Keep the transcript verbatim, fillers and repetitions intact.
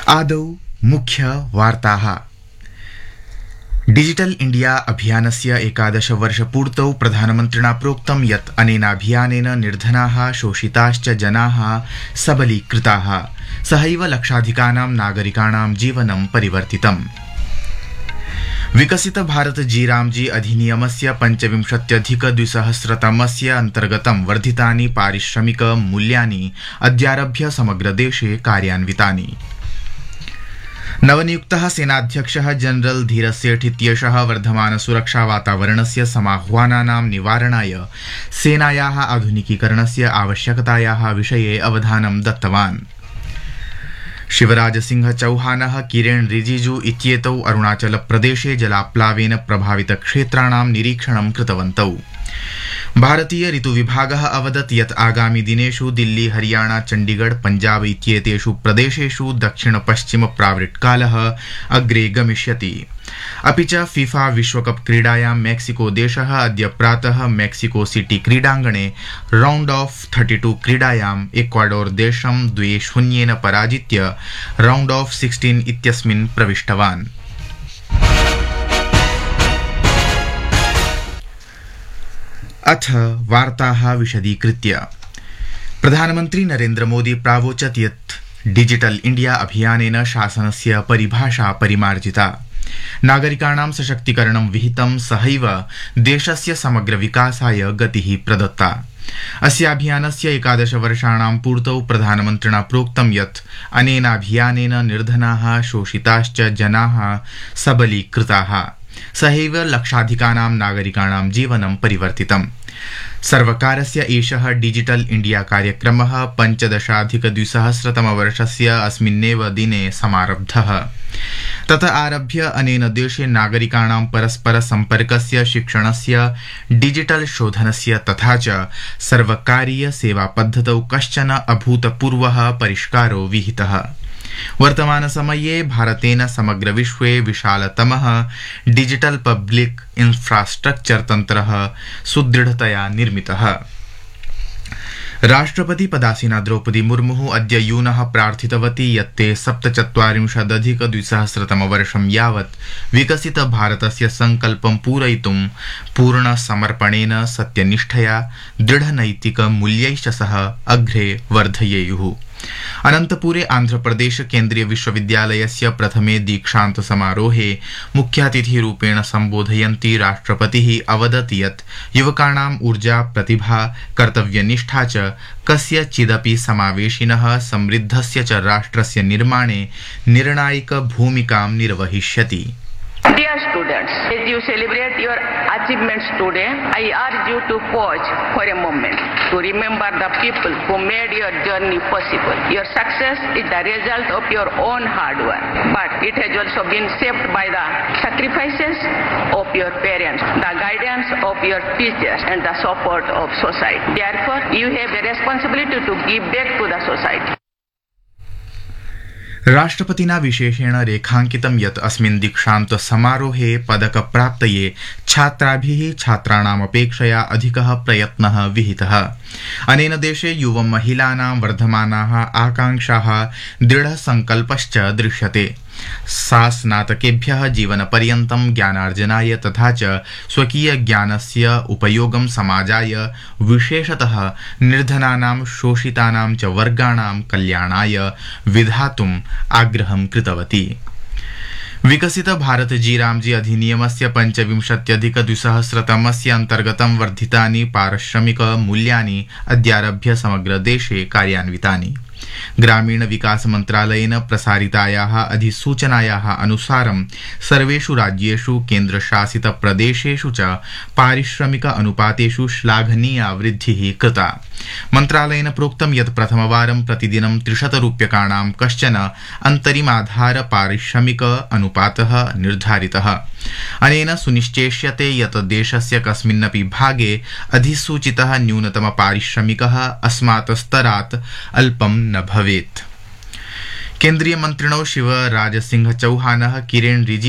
आदौ मुख्यवार्ताः। Digital India अभियानस्य एकादश वर्षपूर्तौ प्रधानमन्त्रिणा प्रोक्तं यत् अनेनाभियानेन निर्धनाः शोषिताश्च जनाः सबलीकृताः, सहैव लक्षाधिकानां नागरिकाणां जीवनं परिवर्तितम्। विकसित भारत जी रामजी अधिनियमस्य पञ्चविंशत्यधिक द्विसहस्रतमस्य अन्तर्गतं वर्धितानि पारिश्रमिक मूल्यानि अद्यारभ्य समग्र देशे कार्यान्वितानि। नवनियुक्तः सेनाध्यक्षः जनरल धीरसेठ इत्येषः वर्धमान सुरक्षा वातावरणस्य समाह्वानानां निवारणाय सेनायाः आधुनिकीकरणस्य आवश्यकतायाः विषये अवधानं दत्तवान्। शिवराज सिंह चौहानः किरेन रिजिजू इत्येतौ अरुणाचल प्रदेशे जलाप्लावेन प्रभावित क्षेत्राणां निरीक्षणं कृतवन्तौ। भारतीय ऋतुविभागः अवदत् यत् आगामि दिनेषु दिल्ली हरियाणा चण्डीगढ़ पंजाब इत्येतेषु प्रदेशेषु दक्षिण पश्चिम प्रावृट्कालः अग्रे गमिष्यति। अपि च फीफा विश्वकप क्रीडायां मेक्सिको देशः अद्य प्रातः मेक्सिको सिटी क्रीडाङ्गणे राउंड ऑफ थर्टी टू क्रीडायाम् इक्वाडोर देशं द्वे शून्येन पराजित्य राउंड ऑफ सिक्सटीन इत्यस्मिन् प्रविष्टवान्। अथ वार्ताः विशदीकृत्य। प्रधानमन्त्री नरेन्द्र मोदी प्रावोचत् यत् डिजिटल इंडिया अभियानेन शासनस्य परिभाषा परिमार्जिता, नागरिकाणां सशक्तीकरणं विहितं, सहैव देशस्य समग्र विकासाय गतिः प्रदत्ता। अस्याभियानस्य एकादश वर्षाणां पूर्तौ प्रधानमन्त्रिणा प्रोक्तं यत् अनेनाभियानेन निर्धनाः शोषिताश्च जनाः सबलीकृताः, सहैव लक्षाधिकानां नागरिकाणां जीवनं परिवर्तितम्। सर्वकारस्य एषः डिजिटल इंडिया कार्यक्रमः पञ्चदशाधिकद्विसहस्रतमवर्षस्य अस्मिन्नेव दिने समारब्धः। तत आरभ्य अनेन देशे नागरिकाणां परस्पर सम्पर्कस्य, शिक्षणस्य, डिजिटल शोधनस्य तथा च सर्वकारीय सेवा पद्धतौ कश्चन अभूतपूर्वः परिष्कारो विहितः। वर्तमान समये भारतेन समग्र विश्वे विशालतमः डिजिटल पब्लिक इंफ्रास्ट्रक्चर तन्त्रः सुदृढतया निर्मितः। राष्ट्रपति पदासीना द्रौपदी मुर्मु अद्य यूनः प्रार्थितवती यत् ते सप्तचत्वारिंशदधिक द्विसहस्रतमवर्षं यावत् विकसित भारतस्य संकल्पं पूरयितुं पूर्ण समर्पणेन, सत्यनिष्ठया, दृढनैतिक मूल्यैश्च सह अग्रे वर्धयेयुः। अनन्तपुरे आन्ध्रप्रदेश केन्द्रीय विश्वविद्यालयस्य प्रथमे दीक्षान्त समारोहे मुख्यातिथिरूपेण सम्बोधयन्ती राष्ट्रपतिः अवदत् यत् युवकाणाम् ऊर्जा, प्रतिभा, कर्तव्यनिष्ठा च कस्यचिदपि समावेशिनः समृद्धस्य च राष्ट्रस्य निर्माणे निर्णायिक भूमिकां निर्वहिष्यति। Dear students, as you celebrate your achievements today, I urge you to pause for a moment to remember the people who made your journey possible. Your success is the result of your own hard work, but it has also been shaped by the sacrifices of your parents, the guidance of your teachers, and the support of society. Therefore, you have a responsibility to give back to the society. राष्ट्रपतिना विशेषेण रेखांकितं यत् अस्मिन् दीक्षान्त समारोहे पदक प्राप्तये छात्राभिः छात्राणामपेक्षया अधिकः प्रयत्नः विहितः। अनेन देशे युव महिलानां वर्धमानाः आकांक्षाः, दृढसंकल्पश्च दृश्यते। सा स्नातकेभ्यः जीवनपर्यन्तं ज्ञानार्जनाय तथा च स्वकीय ज्ञानस्य उपयोगं समाजाय, विशेषतः निर्धनानां शोषितानां च वर्गाणां कल्याणाय विधातुम् आग्रहं कृतवती। विकसित भारत जी रामजी अधिनियमस्य पञ्चविंशत्यधिक द्विसहस्रतमस्य अन्तर्गतं वर्धितानि पारिश्रमिक मूल्यानि अद्यारभ्य समग्र देशे कार्यान्वितानि। ग्रामीण विकास मन्त्रालयेन प्रसारितायाः अधिसूचनायाः अनुसारं सर्वेषु राज्येषु, केन्द्रशासित प्रदेशेषु च पारिश्रमिक अनुपातेषु श्लाघनीया वृद्धिः कृता। मन्त्रालयेन प्रोक्तं यत् प्रथमवारं प्रतिदिनं त्रिशतरूप्यकाणां कश्चन अन्तरिमाधार पारिश्रमिक अनुपातः निर्धारितः। अनेन सुनिश्चेष्यते यत् देशस्य कस्मिन्नपि भागे अधिसूचितः न्यूनतम पारिश्रमिकः अस्मात् स्तरात् अल्पं न भवेत्। केन्द्रीय मन्त्रिणो शिवराज सिंह चौहानः, किरेन रिजिजू